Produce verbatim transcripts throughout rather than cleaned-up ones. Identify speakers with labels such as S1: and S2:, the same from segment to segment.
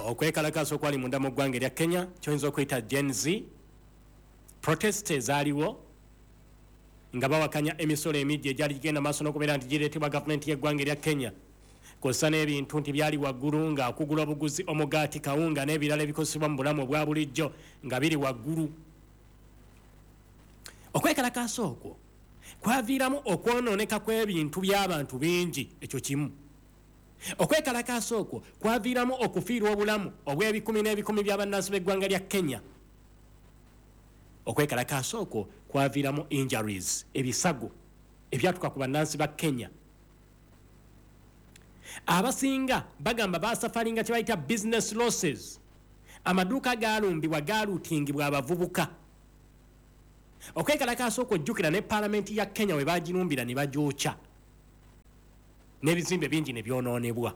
S1: okwekalakaasa okwali munda mu ggwanga erya Kenya kyoyinza okuyita Gen Z protest ezaaliwo nga bawakanya emisolo emijja egyali gigenda maaso n'okubeera nti gireetebwa gavumenti y'eggwanga erya Kenya kw'ossa n'ebintu nti byali waggulu nga okugula obuguzi omugaati kawunga n'ebirala ebikozesebwa mu bulamu obwa bulijjo nga biri waggulu. Okwekalakaasa okwo kwaviiramu okwonooneka kw'ebintu by'abantu bingi, ekyo kimu. Okwekalakaasa okwo kwaviiramu okufiirwa obulamu obw'ebikumi n'ebikumi by'abannansi b'eggwanga lya Kenya. Okwekalakaasa okwo kwaviiramu injuries, ebisago ebyatuka ku bannansi ba Kenya. Abasinga bagamba basafalinga kye bayita business losses. Amaduuka gaalumbibwa gaaluutingibwa abavubuka. Okwekalakaasa okwo jjukira ne Paalamenti ya Kenya we baagirumbira ne bagyokya. N'ebizimbe bingi ne byonoonebwa.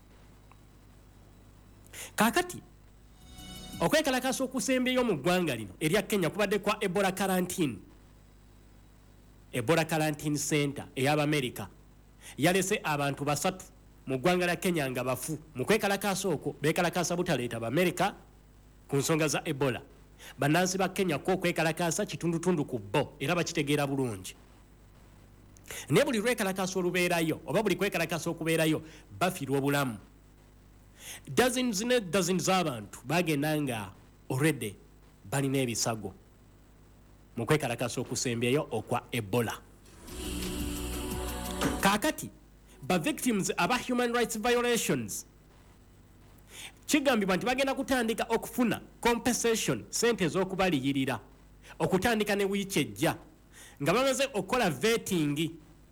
S1: Kaakati okwekalakaasa okusembyeyo mu ggwanga lino erya Kenya kubadde kwa Ebola quarantine. Ebola quarantine center ey'Abamerika yalese abantu basatu mu ggwanga lya Kenya nga bafu. Mu kwekalakaasa okwo beekalakaasa butaleeta Abamerika ku nsonga za Ebola. Bannansi ba Kenya ko okwekalakaasa kitundutundu ku bo era bakitegeera bulungi. Ne buli lwekalakaasa olubeerayo oba buli kwekalakaasa okubeerayo bafiirwa obulamu. Dozens ne dozens z'abantu bagenda nga already balina ebisago mu kwekalakaasa okusembyeyo okwa Ebola. Kaakati ba victims aba human rights violations kigambibwa nti bagenda kutandika okufuna compensation, sente z'okubaliyirira okutandika ne wiiki ejja nga bamaze okukola vetting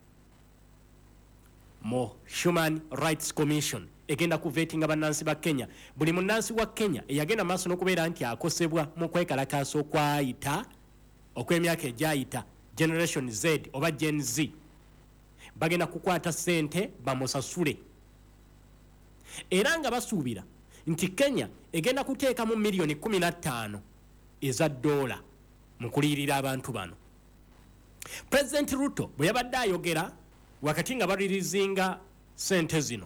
S1: mu Human Rights Commission egenda ku vetting abannansi ba Kenya. Buli munnansi wa Kenya eyagenda maaso n'okubeera nti akosebwa mu kwekalakaasa okwayita okw'emyaka egyayita Generation Z oba Gen Z bagenda kukwata sente bamusasule. Era nga basuubira nti Kenya egenda kuteeka mu miliyoni kumi na ttaano eza dola mu kuliyirira abantu bano. President Ruto bwe yabadde ayogera wakati nga balirizinga sente zino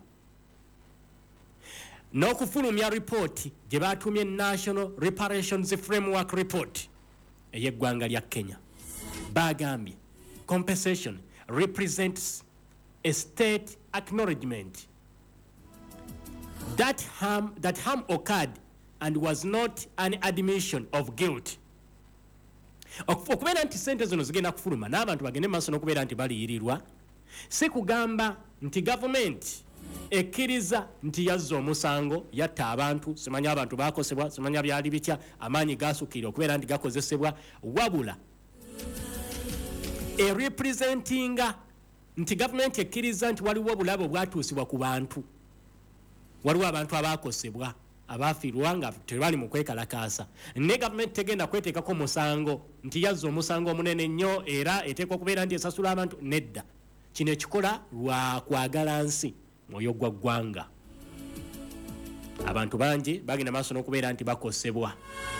S1: n'okufulumya ripooti gye baatumye National Reparations Framework Report ey'eggwanga lya Kenya, bagambye compensation represents a state acknowledgement that harm that harm occurred and was not an admission of guilt. Okubeera nti sente zino zigenda kufuluma n'abantu bagende maaso n'okubeera nti baliyirirwa si kugamba nti gavumenti ekkiriza nti yazza omusango yatta abantu, simanya abantu bakosebwa, simanya byali bitya, amaanyi gaasukkiire okubeera nti gakozesebwa, wabula e representinga nti gavumenti ekkiriza nti waliwo obulabe obwatuusibwa ku bantu, waliwo abantu abakosebwa abafiirwa nga tebali mu kwekalakaasa, ne gavumenti tegenda kweteekako musango nti yazza omusango omunene nnyo era eteekwa okubeera nti esasula abantu. Nedda, kino ekikola lwa kwagala nsi mwoyo gwa ggwanga. Abantu bangi bagenda maaso n'okubeera nti bakosebwa.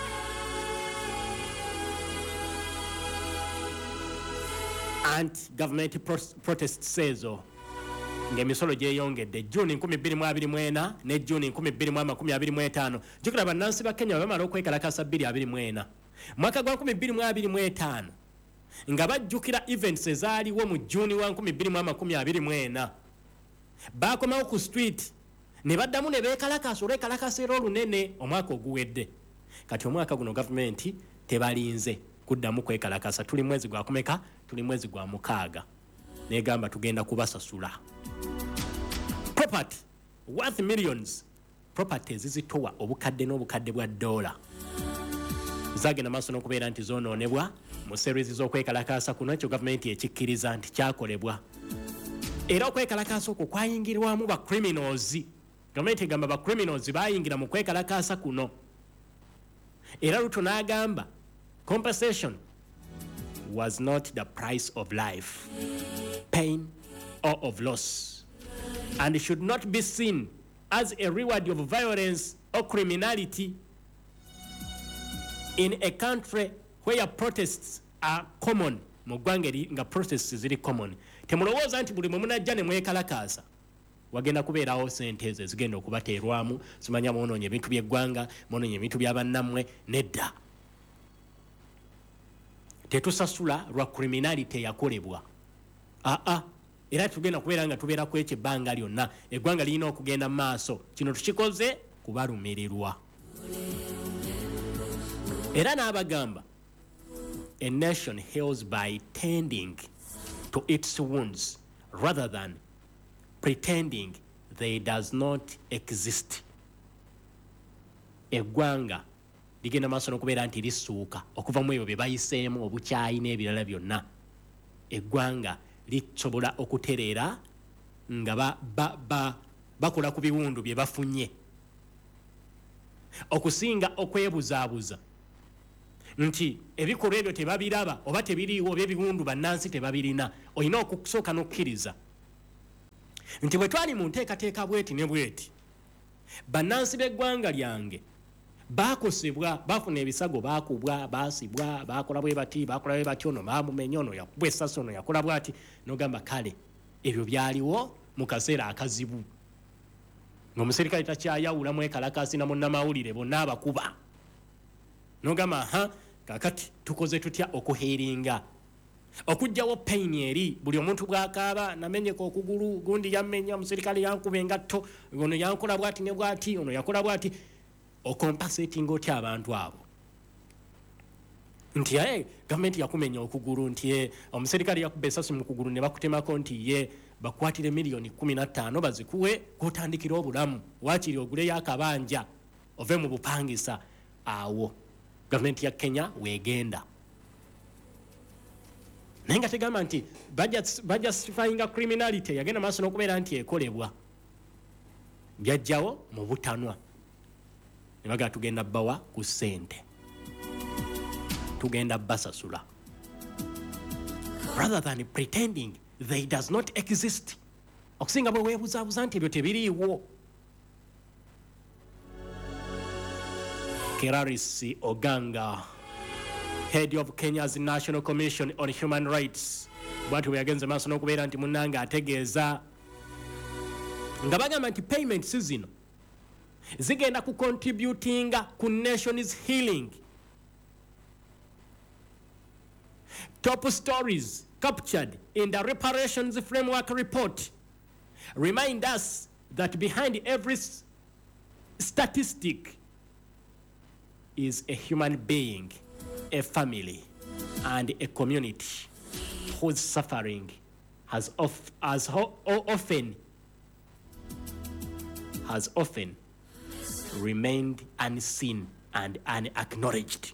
S1: Anti-government protests ezo ng'emisolo gyeyongedde June nkumi bbiri mu abiri mu ena ne June nkumi bbiri mu amakumi abiri mu etaano. Jjukira bannansi ba Kenya bamala okwekalakaasa bbiri abiri mu ena mwaka gwa nkumi bbiri mu abiri mu etaano nga bajjukira events ezaaliwo mu June wa nkumi bbiri mu amakumi abiri mu ena. Baakomawo ku street ne baddamu ne beekalakaasa olwekalakaasa era olunene omwaka oguwedde. Kati omwaka guno gavumenti tebalinze kuddamu kwekalakaasa. Tuli mwezi gwa kumeka? Tuli mwezi gwa mukaaga. Negamba tugenda kubasasula. Property worth millions. Properties zitowa obukadde n'obukadde bwa dola zagenda maaso n'okubeera nti zoonoonebwa mu series z'okwekalakaasa kuno, ekyo gavumenti ekikkiriza nti kyakolebwa. Era okwekalakaasa okwo kwayingirwamu ba criminals. Gavumenti egamba ba criminals baayingira mu kwekalakaasa kuno. Era Ruto n'agamba compensation was not the price of life, pain or of loss, and it should not be seen as a reward of violence or criminality in a country where protests are common. Mu ggwanga nga protests ziri common. Temulowooza nti buli mwe munajja ne mwekalakaasa wagenda kubeerawo sente ezo ezigenda okubateerwamu simanya mwonoonye ebintu by'eggwanga mwonoonye ebintu by'abannammwe nedda tetusasula lwa criminality yakolebwa aa era tugenda kubeera nga tubeera ku ekyo ebbanga lyonna eggwanga lirina okugenda mu maaso kino tukikoze kubalumirirwa era n'abagamba a nation heals by tending to its wounds rather than pretending they does not exist. Eggwanga ligenda maaso n'okubeera nti lisuuka okuva mu ebyo bye bayiseemu obukyayi n'ebirala byonna. Eggwanga lisobola okutereera nga ba, ba, ba, bakola ku biwundu bye bafunye okusinga okwebuzaabuza nti ebikolwa ebyo tebabiraba oba tebiriiwo oba ebiwundu bannansi tebabirina. Olina okusooka n'okkiriza nti bwe twali mu nteekateeka bweti ne bweti bannansi b'eggwanga lyange baakosebwa baafuna ebisago baakubwa baasibwa baakola bwe bati baakola bwe bati ono baamumenya ono yakubwa essasi ono yakola bwati n'ogamba kale ebyo byaliwo mu kaseera akazibu ng'omuserikale takyayawulamu ekalakasi na munnamawulire bonna abakuba n'ogamba ha kakati tukoze tutya okuheeringa okujjawo pain eri buli omuntu bw'akaaba namenyeka okugulu gundi yammenya omuserikale yankuba engatto ono yankola bwati ne bwati ono yakola bwati okompasatinga otya abantu abo nti ye gavumenti yakumenya okugulu nti ye omuserikale yakuba essasi mu kugulu ne bakutemako nti ye bakwatire miliyoni kumi na ttaano bazikuwe kutandikira obulamu waakiri oguleyo akabanja ove mu bupangisa awo gavumenti ya Kenya weegenda naye nga tegamba nti bajustifyinga criminality yagenda maaso n'okubeera nti ekolebwa byajjawo mu butanwa ne bagala tugenda bbawa ku ssente tugenda basasula rather than pretending they does not exist okusinga bwe weebuzaabuza nti ebyo tebiriiwo. Keraris Oganga, head of Kenya's National Commission on Human Rights, bwatu bwe yagenze maaso n'okubeera nti munnanga ategeeza nga bagamba nti payments zino zigenda ku contributinga ku nation's healing. Top stories captured in the reparations framework report remind us that behind every statistic is a human being, a family, and a community whose suffering has, of, has ho, often has often remained unseen and unacknowledged.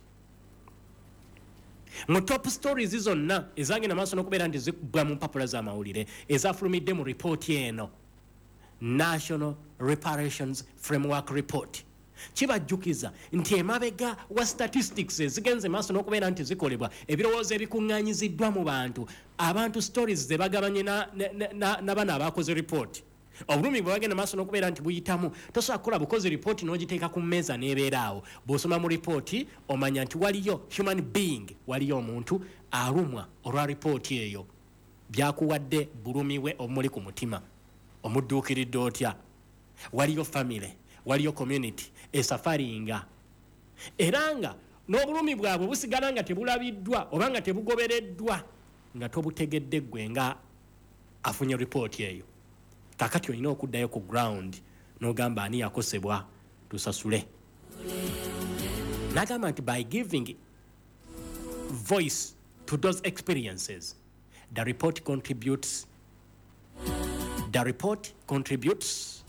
S1: Mu top stories zonna ezagenda maaso n'okubeera nti zikubbwa mu mpapula z'amawulire ezafulumidde mu ripooti eno National Reparations Framework Report kibajjukiza nti emabega wa statistics ezigenze maaso n'okubeera nti zikolebwa ebirowoozo ebikuŋŋaanyiziddwa mu bantu abantu stories ze bagabanye n'abana abakoze report obulumi bwe bagenda maaso n'okubeera nti buyitamu tosobola kukola bukozi ripooti n'ogiteeka ku mmeeza n'ebeera awo bw'osoma mu ripooti omanya nti waliyo human being waliyo omuntu alumwa olwa ripooti eyo byakuwadde bulumi bwe omuli ku mutima omudduukiridde otya waliyo family waliyo community esafaringa era nga n'obulumi bwabwe busigala nga tebulabiddwa oba nga tebugobereddwa nga tobutegedde ggwe nga afunye ripooti eyo kakati olina okuddayo ku ground n'ogamba ani yakosebwa tusasule n'agamba nti by giving voice to those experiences the report contributes the report contributes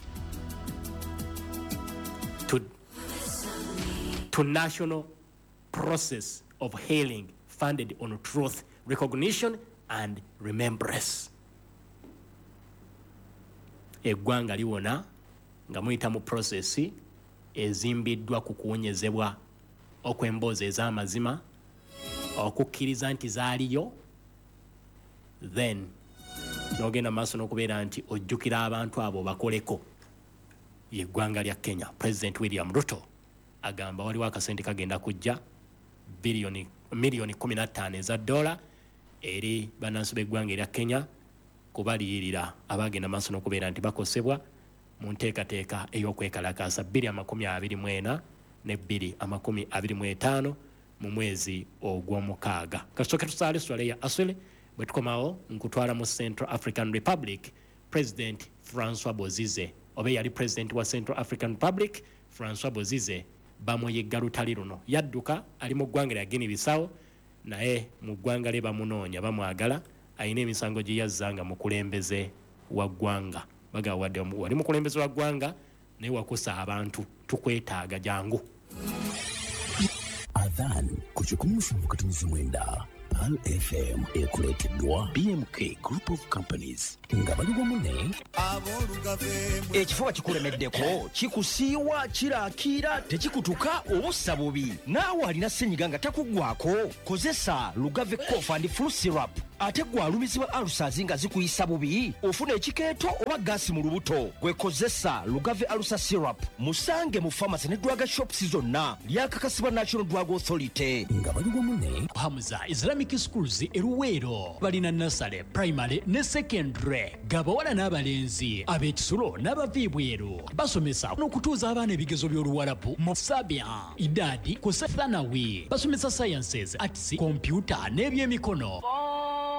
S1: to to national process of healing funded on truth, recognition and remembrance. Eggwanga liwona nga muyita mu process ezimbiddwa ku kuwonyezebwa okw'emboozi ez'amazima okukkiriza nti zaaliyo then n'ogenda maaso n'okubeera nti ojjukira abantu abo bakoleko. Yeggwanga lya Kenya. President William Ruto agamba waliwo akasente kagenda kujja biliyoni miliyoni kumi na ttaano eza dola eri bannansi b'eggwanga erya Kenya kubaliyirira abagenda maaso n'okubeera nti bakosebwa mu nteekateeka ey'okwekalakaasa bbiri amakumi abiri mu ena ne bbiri amakumi abiri mu etaano mu mwezi ogw'omukaaga. Kasooke tusaale Swaleya Aswele bwe tukomawo nkutwala mu Central African Republic. President Francois Bozize oba yali president wa Central African Republic Francois Bozize bamuyigga lutali luno, yadduka ali mu ggwanga lya Guinea Bissau naye mu ggwanga lye bamunoonya bamwagala, ayina emisango gye yazzanga mukulembeze wa ggwanga. Baga wadde wali mukulembeze wa ggwanga naye wakusa abantu, tukwetaaga jangu.
S2: Adhan kuchukumi mfumbuka mwenda Pal F M ekuleteddwa B M K Group of Companies nga bali bamune
S3: ekifuba kikulemeddeko kikusiiwa kiraakira tekikutuka obussa bubi naawe alina ssenyiga nga takuggwako kozesa Lugave Cough and Flu Syrup ate gwalumizibwa alusazi nga zikuyisa bubi ofuna ekikeeto oba gaasi mu lubuto gwekozesa Lugave Alusa Syrup musange mu pharmacy ne drug shops zonna lyakakasibwa National Drug Authority
S2: nga bali bamune.
S4: Hamza Islamic Schools eruweero balina nursery, primary ne secondary gabawala n'abalenzi ab'ekisulo n'abaviibweru basomesa n'okutuuza abaana ebigezo by'oluwalabu mu sabya idadi ku thanawi basomesa sciences, arts, computer n'ebyemikono.